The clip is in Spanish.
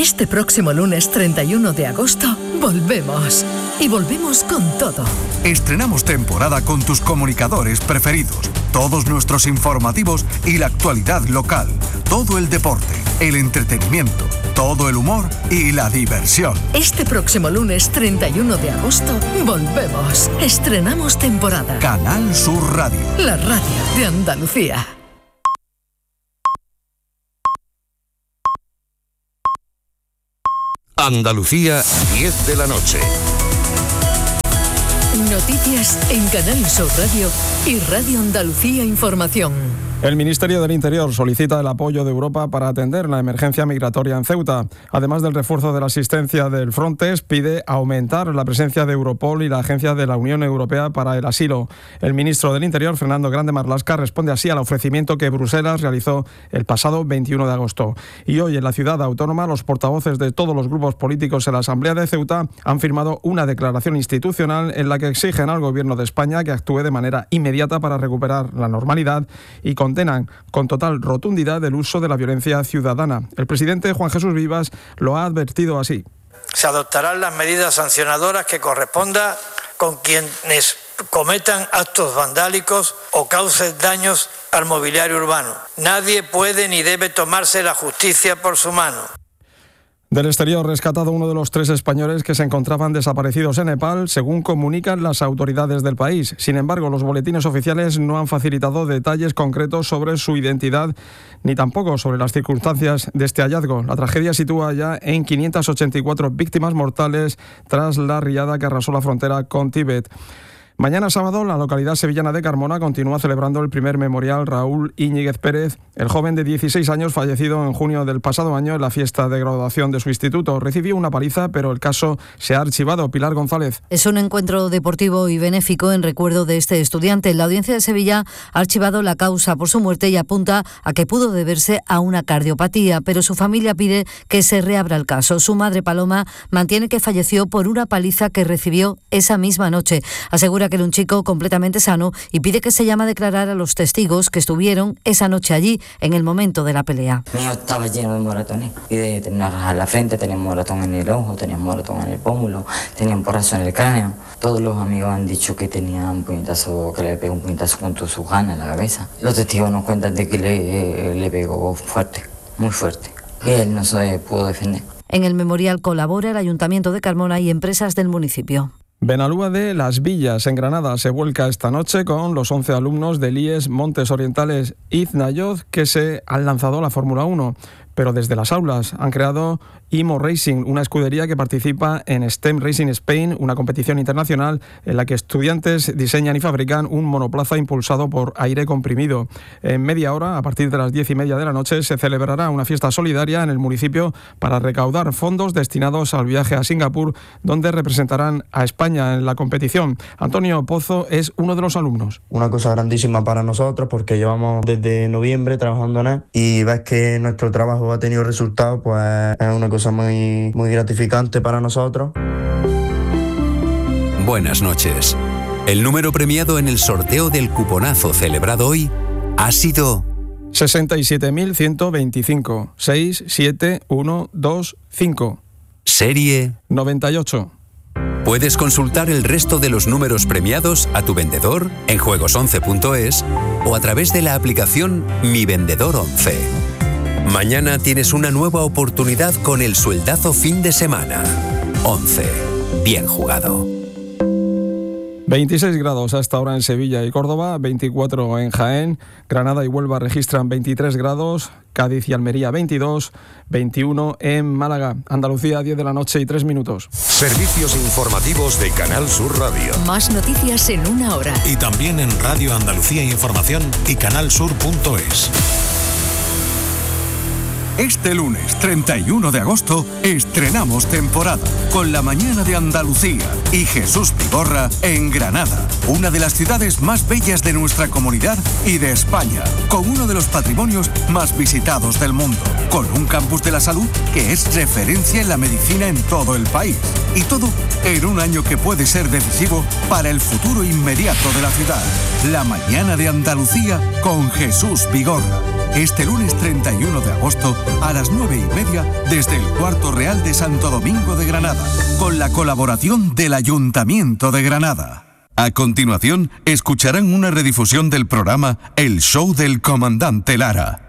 Este próximo lunes 31 de agosto volvemos. Y volvemos con todo. Estrenamos temporada con tus comunicadores preferidos, todos nuestros informativos y la actualidad local, todo el deporte, el entretenimiento, todo el humor y la diversión. Este próximo lunes 31 de agosto volvemos. Estrenamos temporada. Canal Sur Radio. La radio de Andalucía. Andalucía, 10 de la noche. Noticias en Canal Sur Radio y Radio Andalucía Información. El Ministerio del Interior solicita el apoyo de Europa para atender la emergencia migratoria en Ceuta. Además del refuerzo de la asistencia del Frontex, pide aumentar la presencia de Europol y la Agencia de la Unión Europea para el Asilo. El ministro del Interior, Fernando Grande Marlaska, responde así al ofrecimiento que Bruselas realizó el pasado 21 de agosto. Y hoy en la ciudad autónoma, los portavoces de todos los grupos políticos en la Asamblea de Ceuta han firmado una declaración institucional en la que exigen al Gobierno de España que actúe de manera inmediata para recuperar la normalidad y condenan con total rotundidad el uso de la violencia ciudadana. El presidente Juan Jesús Vivas lo ha advertido así. Se adoptarán las medidas sancionadoras que corresponda con quienes cometan actos vandálicos o causen daños al mobiliario urbano. Nadie puede ni debe tomarse la justicia por su mano. Del exterior, rescatado uno de los 3 españoles que se encontraban desaparecidos en Nepal, según comunican las autoridades del país. Sin embargo, los boletines oficiales no han facilitado detalles concretos sobre su identidad ni tampoco sobre las circunstancias de este hallazgo. La tragedia sitúa ya en 584 víctimas mortales tras la riada que arrasó la frontera con Tíbet. Mañana sábado, la localidad sevillana de Carmona continúa celebrando el primer memorial Raúl Íñiguez Pérez, el joven de 16 años fallecido en junio del pasado año en la fiesta de graduación de su instituto. Recibió una paliza, pero el caso se ha archivado. Pilar González. Es un encuentro deportivo y benéfico en recuerdo de este estudiante. La Audiencia de Sevilla ha archivado la causa por su muerte y apunta a que pudo deberse a una cardiopatía, pero su familia pide que se reabra el caso. Su madre, Paloma, mantiene que falleció por una paliza que recibió esa misma noche. Asegura que era un chico completamente sano y pide que se llame a declarar a los testigos que estuvieron esa noche allí en el momento de la pelea. Mi hijo estaba lleno de moratones y tenía una raja en la frente, tenía un moratón en el ojo, tenía un moratón en el pómulo, tenía un porrazo en el cráneo. Todos los amigos han dicho que tenía un puñetazo, que le pegó un puñetazo con todas sus ganas en la cabeza. Los testigos nos cuentan de que le pegó fuerte, muy fuerte, y él no se pudo defender. En el memorial colabora el Ayuntamiento de Carmona y empresas del municipio. Benalúa de Las Villas, en Granada, se vuelca esta noche con los 11 alumnos del IES Montes Orientales Iznayoz que se han lanzado a la Fórmula 1. Pero desde las aulas han creado IMO Racing, una escudería que participa en STEM Racing Spain, una competición internacional en la que estudiantes diseñan y fabrican un monoplaza impulsado por aire comprimido. En media hora, a partir de las 10:30 de la noche, se celebrará una fiesta solidaria en el municipio para recaudar fondos destinados al viaje a Singapur, donde representarán a España en la competición. Antonio Pozo es uno de los alumnos. Una cosa grandísima para nosotros porque llevamos desde noviembre trabajando en él y ves que nuestro trabajo ha tenido resultados, pues es una cosa muy gratificante para nosotros. Buenas noches. El número premiado en el sorteo del cuponazo celebrado hoy ha sido 67.125 67125. Serie 98. Puedes consultar el resto de los números premiados a tu vendedor en juegos11.es o a través de la aplicación Mi Vendedor 11. Mañana tienes una nueva oportunidad con el sueldazo fin de semana. 11. Bien jugado. 26 grados a esta hora en Sevilla y Córdoba, 24 en Jaén, Granada y Huelva registran 23 grados, Cádiz y Almería 22, 21 en Málaga. Andalucía, 10 de la noche y 3 minutos. Servicios informativos de Canal Sur Radio. Más noticias en una hora. Y también en Radio Andalucía Información y canalsur.es. Este lunes 31 de agosto estrenamos temporada con La Mañana de Andalucía y Jesús Vigorra en Granada, una de las ciudades más bellas de nuestra comunidad y de España, con uno de los patrimonios más visitados del mundo, con un campus de la salud que es referencia en la medicina en todo el país. Y todo en un año que puede ser decisivo para el futuro inmediato de la ciudad. La Mañana de Andalucía con Jesús Vigorra. este lunes 31 de agosto a las 9:30 desde el Cuarto Real de Santo Domingo de Granada, con la colaboración del Ayuntamiento de Granada. A continuación, escucharán una redifusión del programa El Show del Comandante Lara,